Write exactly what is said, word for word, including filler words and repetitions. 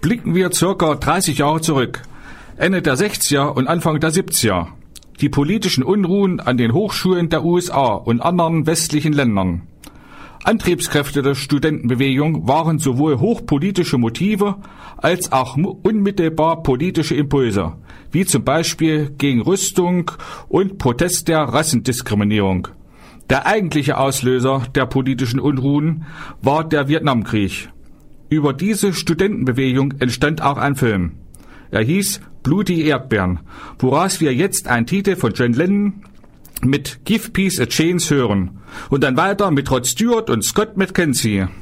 Blicken wir circa dreißig Jahre zurück. Ende der sechziger und Anfang der siebziger. Die politischen Unruhen an den Hochschulen der U S A und anderen westlichen Ländern. Antriebskräfte der Studentenbewegung waren sowohl hochpolitische Motive als auch unmittelbar politische Impulse, wie zum Beispiel gegen Rüstung und Protest der Rassendiskriminierung. Der eigentliche Auslöser der politischen Unruhen war der Vietnamkrieg. Über diese Studentenbewegung entstand auch ein Film. Er hieß Blutige Erdbeeren, woraus wir jetzt einen Titel von John Lennon mit Give Peace a Chance hören und dann weiter mit Rod Stewart und Scott McKenzie.